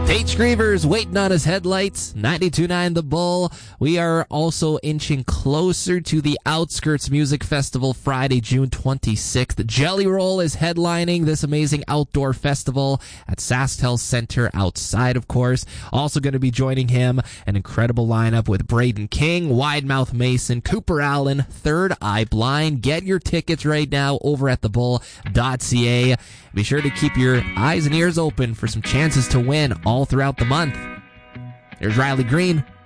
Tate Screevers waiting on his headlights. 92.9 The Bull. We are also inching closer to the Outskirts Music Festival Friday, June 26th. Jelly Roll is headlining this amazing outdoor festival at SaskTel Center outside, of course. Also going to be joining him, an incredible lineup with Braden King, Widemouth Mason, Cooper Allen, Third Eye Blind. Get your tickets right now over at thebull.ca. Be sure to keep your eyes and ears open for some chances to win all throughout the month. There's Riley Green.